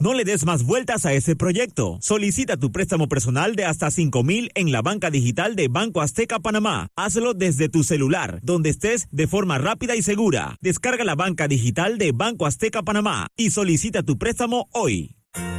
No le des más vueltas a ese proyecto. Solicita tu préstamo personal de hasta 5,000 en la banca digital de Banco Azteca Panamá. Hazlo desde tu celular, donde estés, de forma rápida y segura. Descarga la banca digital de Banco Azteca Panamá y solicita tu préstamo hoy.